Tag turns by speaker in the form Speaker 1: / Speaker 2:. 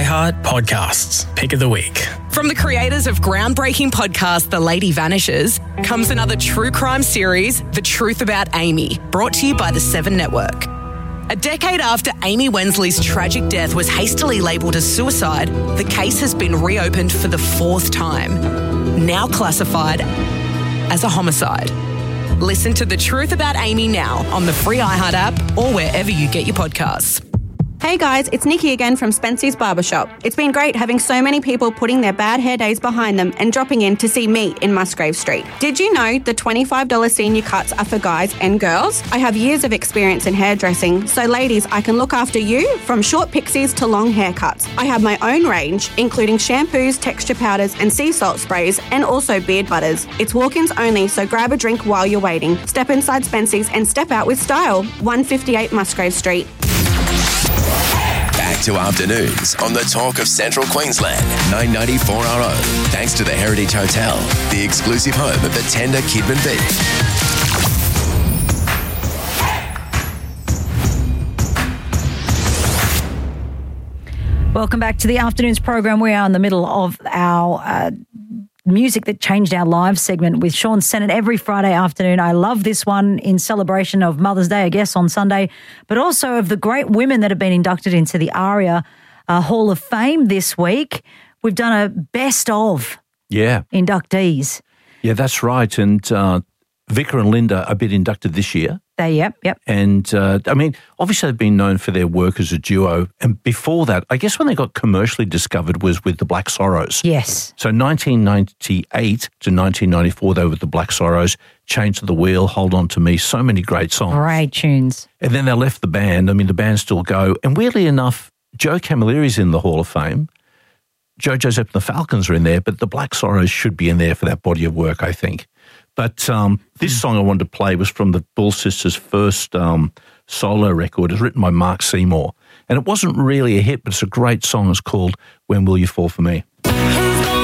Speaker 1: iHeart Podcasts, Pick of the Week.
Speaker 2: From the creators of groundbreaking podcast The Lady Vanishes comes another true crime series, The Truth About Amy, brought to you by the Seven Network. A decade after Amy Wensley's tragic death was hastily labelled as suicide, the case has been reopened for the fourth time, now classified as a homicide. Listen to The Truth About Amy now on the free iHeart app or wherever you get your podcasts.
Speaker 3: Hey guys, it's Nikki again from Spency's Barbershop. It's been great having so many people putting their bad hair days behind them and dropping in to see me in Musgrave Street. Did you know the $25 senior cuts are for guys and girls? I have years of experience in hairdressing, so ladies, I can look after you from short pixies to long haircuts. I have my own range, including shampoos, texture powders and sea salt sprays, and also beard butters. It's walk-ins only, so grab a drink while you're waiting. Step inside Spency's and step out with style. 158 Musgrave Street.
Speaker 4: Back to afternoons on the Talk of Central Queensland, 994RO. Thanks to the Heritage Hotel, the exclusive home of the tender Kidman beef.
Speaker 5: Welcome back to the afternoons program. We are in the middle of our music that changed our lives segment with Sean Sennett every Friday afternoon. I love this one in celebration of Mother's Day, I guess, on Sunday, but also of the great women that have been inducted into the ARIA Hall of Fame this week. We've done a best of inductees.
Speaker 6: Yeah, that's right. And Vika and Linda are being inducted this year.
Speaker 5: Yep.
Speaker 6: And, I mean, obviously they've been known for their work as a duo. And before that, I guess when they got commercially discovered was with the Black Sorrows.
Speaker 5: Yes.
Speaker 6: So 1998 to 1994, they were with the Black Sorrows, Chained to the Wheel, Hold On to Me, so many great songs.
Speaker 5: Great tunes.
Speaker 6: And then they left the band. I mean, the band still go. And weirdly enough, Joe Camilleri's in the Hall of Fame. Joe Joseph and the Falcons are in there, but the Black Sorrows should be in there for that body of work, I think. But this song I wanted to play was from the Bull Sisters' first solo record. It was written by Mark Seymour. And it wasn't really a hit, but it's a great song. It's called When Will You Fall For Me?